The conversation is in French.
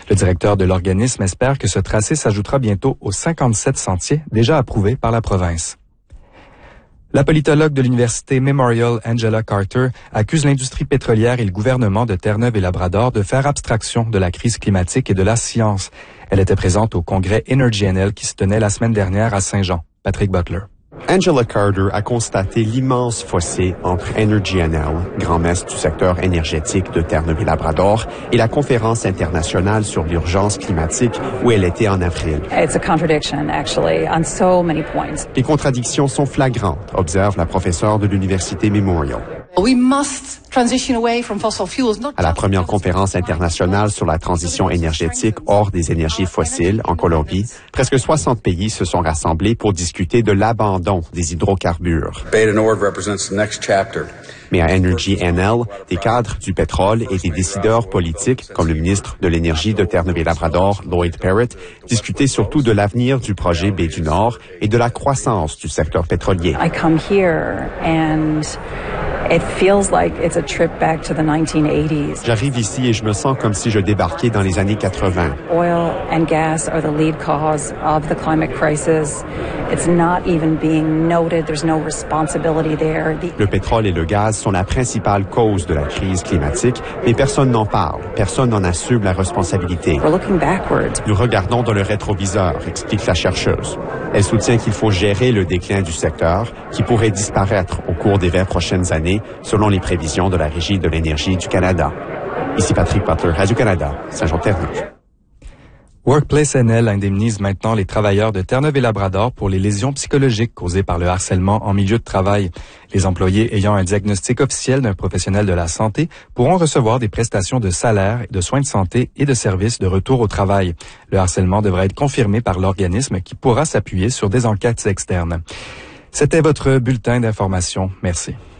Le directeur de l'organisme espère que ce tracé s'ajoutera bientôt aux 57 sentiers déjà approuvés par la province. La politologue de l'Université Memorial, Angela Carter, accuse l'industrie pétrolière et le gouvernement de Terre-Neuve et Labrador de faire abstraction de la crise climatique et de la science. Elle était présente au congrès Energy NL qui se tenait la semaine dernière à Saint-Jean. Patrick Butler. Angela Carter a constaté l'immense fossé entre Energy NL, grand-messe du secteur énergétique de Terre-Neuve et Labrador, et la conférence internationale sur l'urgence climatique où elle était en avril. It's a contradiction, actually, on so many points. Les contradictions sont flagrantes, observe la professeure de l'Université Memorial. We must transition away from fossil fuels. À la première conférence internationale sur la transition énergétique hors des énergies fossiles en Colombie, presque 60 pays se sont rassemblés pour discuter de l'abandon des hydrocarbures. Mais à Energy NL, des cadres du pétrole et des décideurs politiques, comme le ministre de l'Énergie de Terre-Neuve et Labrador, Lloyd Parrott, discutaient surtout de l'avenir du projet Baie du Nord et de la croissance du secteur pétrolier. I come here and it feels like it's a trip back to the 1980s. J'arrive ici et je me sens comme si je débarquais dans les années 80. Oil and gas are the lead cause of the climate crisis. It's not even being noted. There's no responsibility there. Le pétrole et le gaz sont la principale cause de la crise climatique, mais personne n'en parle. Personne n'en assume la responsabilité. We're looking backwards. Nous regardons dans le rétroviseur, explique la chercheuse. Elle soutient qu'il faut gérer le déclin du secteur, qui pourrait disparaître au cours des 20 prochaines années, selon les prévisions de la Régie de l'énergie du Canada. Ici Patrick Butler, Radio-Canada, Saint-Jean-Terre-Neuve. Workplace NL indemnise maintenant les travailleurs de Terre-Neuve et Labrador pour les lésions psychologiques causées par le harcèlement en milieu de travail. Les employés ayant un diagnostic officiel d'un professionnel de la santé pourront recevoir des prestations de salaire, de soins de santé et de services de retour au travail. Le harcèlement devra être confirmé par l'organisme qui pourra s'appuyer sur des enquêtes externes. C'était votre bulletin d'information. Merci.